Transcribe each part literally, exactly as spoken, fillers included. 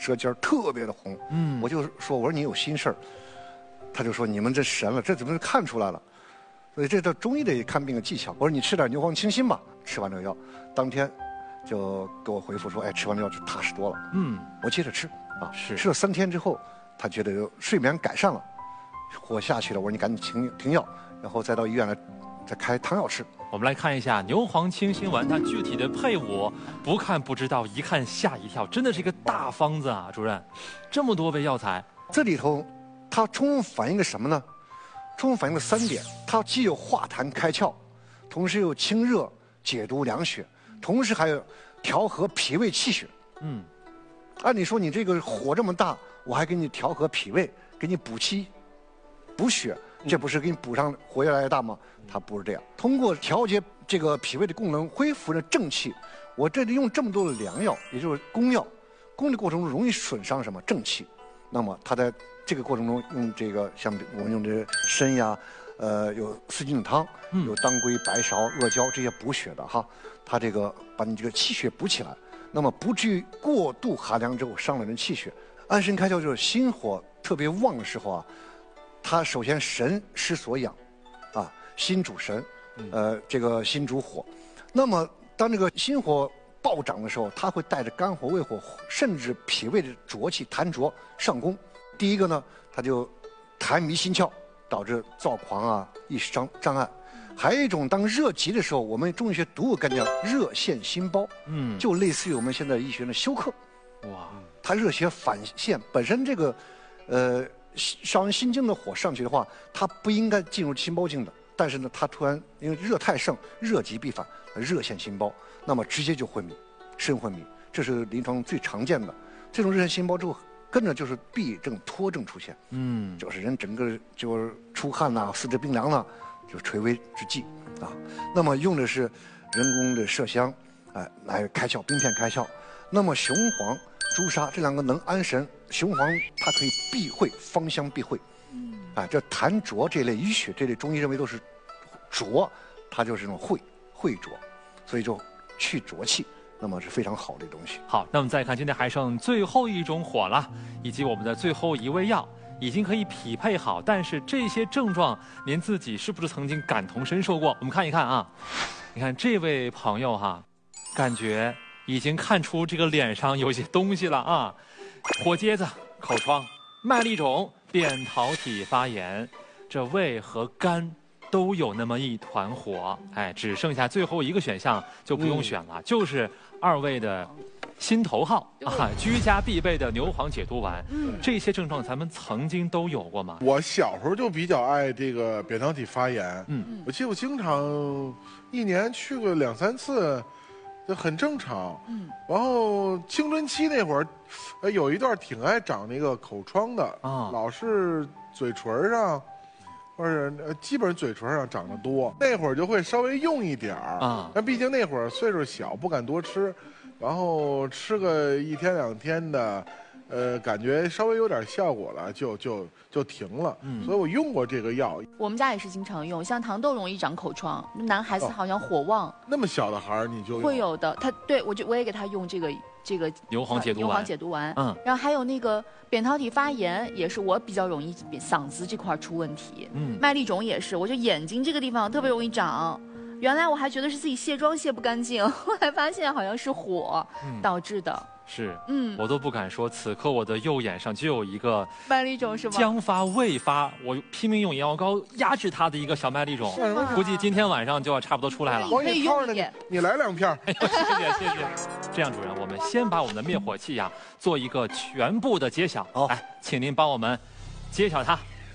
舌尖特别的红。嗯，我就说我说你有心事儿，他就说你们这神了，这怎么就看出来了？所以这叫中医的看病的技巧。我说你吃点牛黄清心吧，吃完这个药，当天就给我回复说，哎，吃完这药就踏实多了。嗯，我接着吃啊，是吃了三天之后，他觉得睡眠改善了，火下去了。我说你赶紧停停药，然后再到医院来再开汤药吃。 我们来看一下牛黄清心丸，它具体的配伍，不看不知道，一看吓一跳，真的是一个大方子啊！主任，这么多味药材， 这里头它充分反映了什么呢？充分反映了三点，它既有化痰开窍，同时又清热解毒凉血，同时还有调和脾胃气血。嗯，按理说你这个火这么大，我还给你调和脾胃，给你补气、补血，这不是给你补上火越来越大吗？它不是这样，通过调节这个脾胃的功能，恢复了正气。我这里用这么多的良药，也就是功药，功的过程中容易损伤什么正气。那么它在这个过程中用这个像我们用这参呀，呃，有四季汤，有当归、白芍、阿胶这些补血的哈，它这个把你这个气血补起来，那么不至于过度寒凉之后伤了人气血。安神开窍就是心火特别旺的时候啊，它首先神失所养，啊，心主神，呃，这个心主火，那么当这个心火暴涨的时候，它会带着肝火、胃火，甚至脾胃的浊气、痰浊上攻。第一个呢，它就痰迷心窍，导致躁狂啊、意识障障碍。还有一种，当热极的时候，我们中医学读过概念叫热现心包，嗯，就类似于我们现在医学的休克。哇，它热邪反现，本身这个，呃，伤人心经的火上去的话，它不应该进入心包经的。但是呢，它突然因为热太盛，热极必反，热现心包，那么直接就昏迷，肾昏迷，这是临床最常见的。这种热现心包之后，跟着就是痹症、脱症出现，嗯，就是人整个就是出汗呐、四肢冰凉了，就是垂危之际啊。那么用的是人工的麝香，哎、呃，来开窍，冰片开窍。那么雄黄、朱砂这两个能安神，雄黄它可以避秽，芳香避秽。啊，这痰浊这类淤血这类中医认为都是浊，它就是这种秽秽浊，所以就去浊气，那么是非常好的东西。 好，那我们再看，今天还剩最后一种火了，以及我们的最后一味药已经可以匹配好，但是这些症状您自己是不是曾经感同身受过？我们看一看啊，你看这位朋友哈，感觉已经看出这个脸上有些东西了啊，火疖子、口疮、麦粒肿、扁桃体发炎，这胃和肝都有那么一团火，哎，只剩下最后一个选项就不用选了，嗯、就是二位的心头好啊，居家必备的牛黄解毒丸。嗯，这些症状咱们曾经都有过吗？ 我小时候就比较爱这个扁桃体发炎，嗯，我记得我经常一年去个两三次。这很正常，嗯，然后青春期那会儿，呃，有一段挺爱长那个口疮的啊，老是嘴唇上，或者呃，基本嘴唇上长得多，那会儿就会稍微用一点儿啊，但毕竟那会儿岁数小，不敢多吃，然后吃个一天两天的，呃，感觉稍微有点效果了，就就就停了。嗯，所以我用过这个药。 我们家也是经常用，像糖豆容易长口疮，男孩子好像火旺。哦、 那么小的孩儿你就会有的，他对我就我也给他用这个这个牛黄解毒丸。 牛黄解毒丸，嗯，然后还有那个扁桃体发炎，也是我比较容易嗓子这块出问题。嗯，麦粒肿也是，我就眼睛这个地方特别容易长。原来我还觉得是自己卸妆卸不干净，后来发现好像是火导致的。嗯是，嗯，我都不敢说，此刻我的右眼上就有一个麦粒肿，是吗？ 将发未发，我拼命用眼药膏压制它的一个小麦粒肿，估计今天晚上就要差不多出来了。 可以用一点，你来两片。 谢谢谢谢。这样，主任，我们先把我们的灭火器呀做一个全部的揭晓。好，来，请您帮我们揭晓它。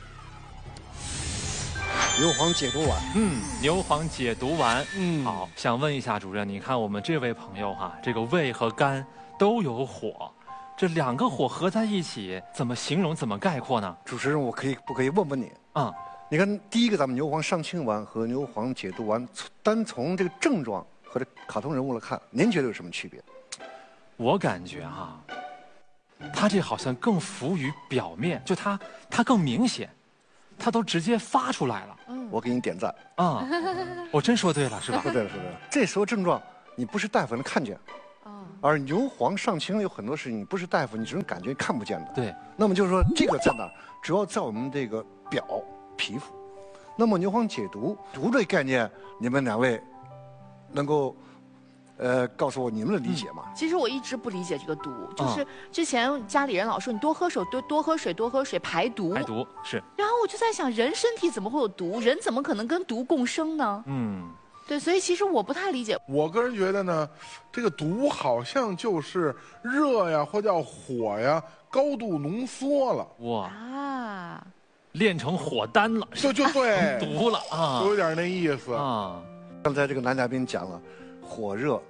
牛黄解毒丸， 嗯，牛黄解毒丸，嗯，好，想问一下主任，你看我们这位朋友哈，这个胃和肝都有火，这两个火合在一起，怎么形容？怎么概括呢？ 主持人，我可以不可以问问你啊？你看，第一个咱们牛黄上清丸和牛黄解毒丸，单从这个症状和这卡通人物来看，您觉得有什么区别？ 我感觉哈，它这好像更浮于表面，就它它更明显。他都直接发出来了， 嗯，我给你点赞啊！我真说对了，是吧？ 说对了，说对了。这时候症状你不是大夫能看见，啊， 而牛黄上清有很多事情，你不是大夫，你只能感觉看不见的。 对。 那么就是说，这个在哪儿？主要在我们这个表皮肤。那么牛黄解毒，毒这概念，你们两位能够呃告诉我你们的理解吗？ 其实我一直不理解这个毒，就是之前家里人老说你多喝水，多多喝水，多喝水排毒。 排毒是。 然后我就在想，人身体怎么会有毒？人怎么可能跟毒共生呢？嗯。对，所以其实我不太理解。 我个人觉得呢，这个毒好像就是热呀，或叫火呀，高度浓缩了。哇啊！ 练成火丹了， 就就对， 毒了啊， 有点那意思啊。 刚才这个男嘉宾讲了，火热